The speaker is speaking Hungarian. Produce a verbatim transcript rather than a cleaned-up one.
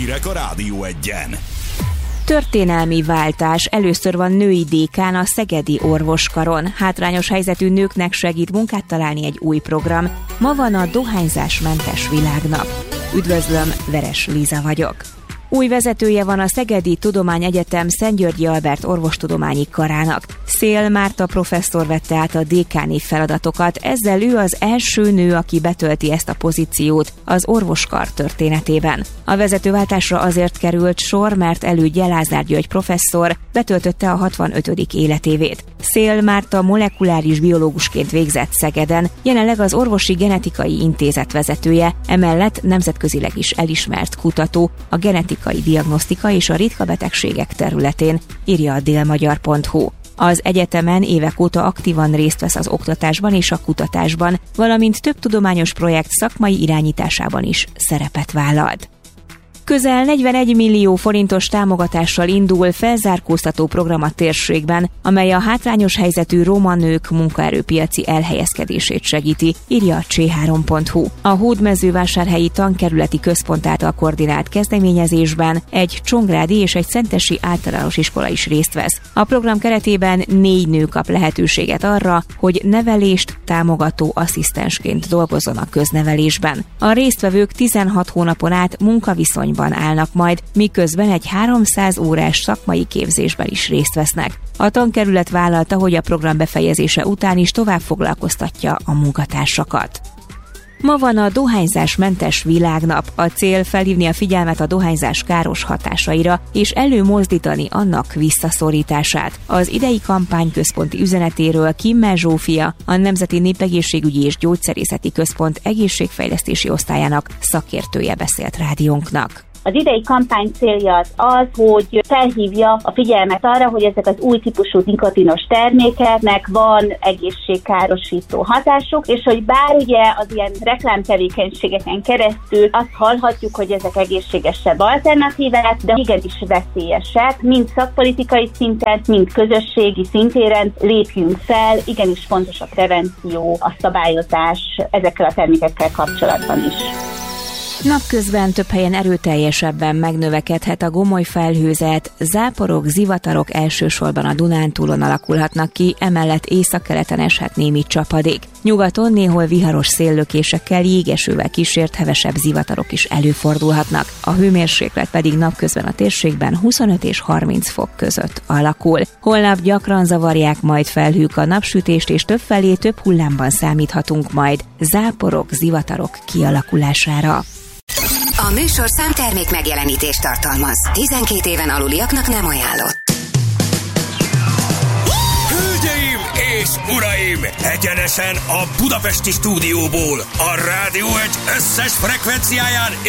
Hírek a Rádió Egyen. Történelmi váltás, először van női dékán a Szegedi Orvoskaron. Hátrányos helyzetű nőknek segít munkát találni egy új program. Ma van a dohányzásmentes világnap. Üdvözlöm, Veres Líza vagyok. Új vezetője van a Szegedi Tudományegyetem Szent-Györgyi Albert orvostudományi karának. Szél Márta professzor vette át a dékáni feladatokat, ezzel ő az első nő, aki betölti ezt a pozíciót az orvoskar történetében. A vezetőváltásra azért került sor, mert elődje Lázár György professzor betöltötte a hatvanötödik életévét. Szél Márta molekuláris biológusként végzett Szegeden, jelenleg az Orvosi Genetikai Intézet vezetője, emellett nemzetközileg is elismert kutató a genetikai diagnosztika és a ritka betegségek területén, írja a délmagyar pont hu. Az egyetemen évek óta aktívan részt vesz az oktatásban és a kutatásban, valamint több tudományos projekt szakmai irányításában is szerepet vállalt. Közel negyvenegy millió forintos támogatással indul felzárkóztató program a térségben, amely a hátrányos helyzetű roma nők munkaerőpiaci elhelyezkedését segíti, írja a csé három pont hu. A Hódmezővásárhelyi Tankerületi Központ által koordinált kezdeményezésben egy csongrádi és egy szentesi általános iskola is részt vesz. A program keretében négy nő kap lehetőséget arra, hogy nevelést támogató asszisztensként dolgozzon a köznevelésben. A résztvevők tizenhat hónapon át munkaviszonyban állnak majd, miközben egy háromszáz órás szakmai képzésben is részt vesznek. A tankerület vállalta, hogy a program befejezése után is tovább foglalkoztatja a munkatársakat. Ma van a dohányzásmentes világnap. A cél felhívni a figyelmet a dohányzás káros hatásaira, és előmozdítani annak visszaszorítását. Az idei kampány központi üzenetéről Kimmel Zsófia, a Nemzeti Népegészségügyi és Gyógyszerészeti Központ egészségfejlesztési osztályának szakértője beszélt rádiónknak. Az idei kampány célja az az, hogy felhívja a figyelmet arra, hogy ezek az új típusú nikotinos termékeknek van egészségkárosító hatásuk, és hogy bár ugye az ilyen reklámtevékenységeken keresztül azt hallhatjuk, hogy ezek egészségesebb alternatívák, de igenis veszélyesek, mind szakpolitikai szinten, mind közösségi szintéren lépjünk fel, igenis fontos a prevenció, a szabályozás ezekkel a termékekkel kapcsolatban is. Napközben több helyen erőteljesebben megnövekedhet a gomoly felhőzet, záporok, zivatarok elsősorban a Dunántúlon alakulhatnak ki, emellett északkeleten eshet némi csapadék. Nyugaton néhol viharos széllökésekkel, jégesővel kísért hevesebb zivatarok is előfordulhatnak. A hőmérséklet pedig napközben a térségben huszonöt és harminc fok között alakul. Holnap gyakran zavarják majd felhők a napsütést, és többfelé több hullámban számíthatunk majd záporok, zivatarok kialakulására. A műsorszám termék megjelenítést tartalmaz. tizenkét éven aluliaknak nem ajánlott. Hölgyeim és uraim! Egyenesen a budapesti stúdióból, a Rádió Egy összes frekvenciáján